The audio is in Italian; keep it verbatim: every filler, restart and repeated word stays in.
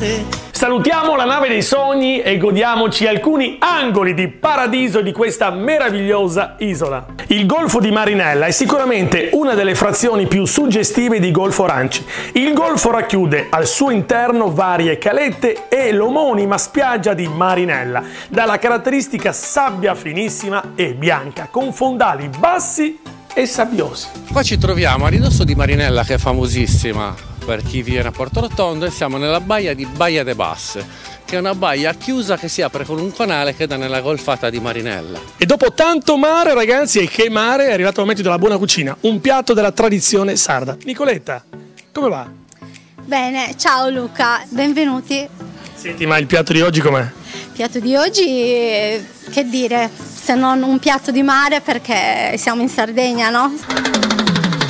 mare. Salutiamo la nave dei sogni e godiamoci alcuni angoli di paradiso di questa meravigliosa isola. Il Golfo di Marinella è sicuramente una delle frazioni più suggestive di Golfo Ranci. Il golfo racchiude al suo interno varie calette e l'omonima spiaggia di Marinella, dalla caratteristica sabbia finissima e bianca, con fondali bassi e sabbiosi. Qua ci troviamo a ridosso di Marinella, che è famosissima per chi viene a Porto Rotondo, e siamo nella baia di Baia de Basse, che è una baia chiusa che si apre con un canale che dà nella golfata di Marinella. E dopo tanto mare, ragazzi, e che mare, è arrivato il momento della buona cucina, un piatto della tradizione sarda. Nicoletta, come va? Bene, ciao Luca, benvenuti. Senti, ma il piatto di oggi com'è? Il piatto di oggi, che dire, se non un piatto di mare, perché siamo in Sardegna, no?